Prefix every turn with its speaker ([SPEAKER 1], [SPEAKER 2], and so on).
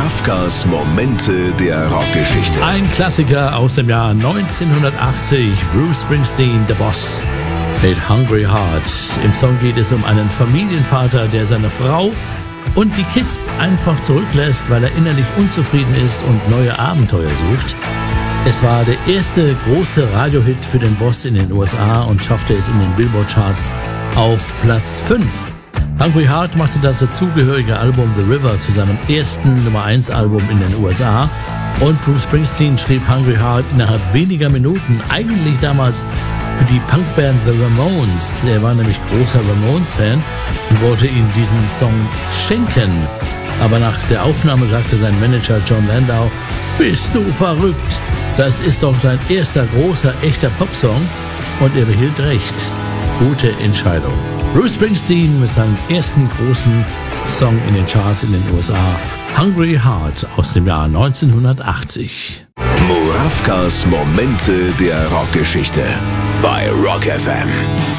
[SPEAKER 1] Murawkas Momente der Rockgeschichte.
[SPEAKER 2] Ein Klassiker aus dem Jahr 1980, Bruce Springsteen, The Boss mit Hungry Heart. Im Song geht es um einen Familienvater, der seine Frau und die Kids einfach zurücklässt, weil er innerlich unzufrieden ist und neue Abenteuer sucht. Es war der erste große Radiohit für den Boss in den USA und schaffte es in den Billboard-Charts auf Platz 5. Hungry Heart machte das dazugehörige Album The River zu seinem ersten Nummer-1-Album in den USA und Bruce Springsteen schrieb Hungry Heart innerhalb weniger Minuten, eigentlich damals für die Punkband The Ramones. Er war nämlich großer Ramones-Fan und wollte ihm diesen Song schenken. Aber nach der Aufnahme sagte sein Manager John Landau: "Bist du verrückt? Das ist doch dein erster großer, echter Popsong." Und er behielt recht. Gute Entscheidung. Bruce Springsteen mit seinem ersten großen Song in den Charts in den USA, Hungry Heart aus dem Jahr 1980.
[SPEAKER 1] Murawkas Momente der Rockgeschichte bei Rock FM.